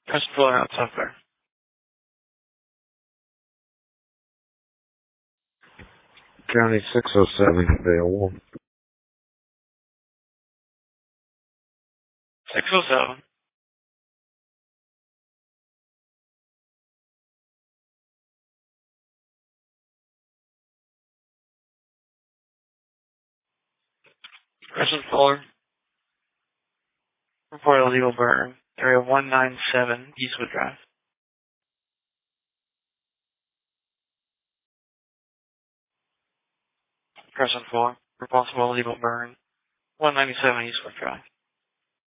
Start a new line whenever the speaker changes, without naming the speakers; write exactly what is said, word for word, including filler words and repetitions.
Preston Fuller out software.
County six oh seven available.
six oh seven. Preston Fuller. Report illegal burn. Area one nine seven, Eastwood Drive. Preston Fuller. Responsible illegal burn. one ninety-seven Eastwood Drive.